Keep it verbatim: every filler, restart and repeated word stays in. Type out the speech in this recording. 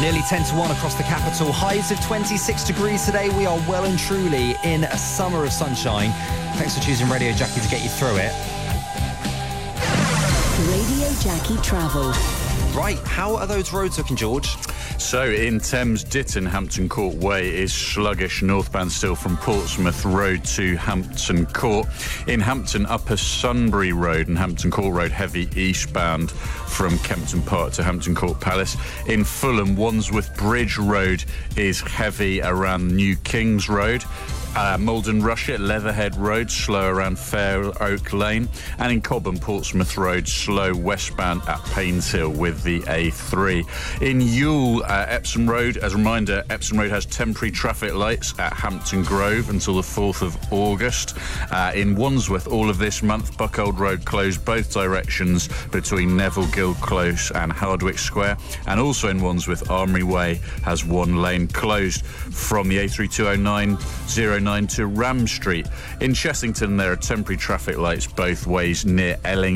Nearly ten to one across the capital. Highs of twenty-six degrees today. We are well and truly in a summer of sunshine. Thanks for choosing Radio Jackie to get you through it. Radio Jackie Travel. Right, how are those roads looking, George? So in Thames Ditton, Hampton Court Way is sluggish northbound still from Portsmouth Road to Hampton Court. In Hampton, Upper Sunbury Road and Hampton Court Road heavy eastbound from Kempton Park to Hampton Court Palace. In Fulham, Wandsworth Bridge Road is heavy around New Kings Road. Uh, Malden Rushet, Leatherhead Road, slow around Fair Oak Lane. And in Cobham, Portsmouth Road, slow westbound at Painshill with the A three. In Ewell, uh, Epsom Road, as a reminder, Epsom Road has temporary traffic lights at Hampton Grove until the fourth of August. Uh, in Wandsworth, all of this month, Buckold Road closed both directions between Neville Guild Close and Hardwick Square. And also in Wandsworth, Armory Way has one lane closed from the A three two oh nine oh nine to Ram Street. In Chessington, there are temporary traffic lights both ways near Elling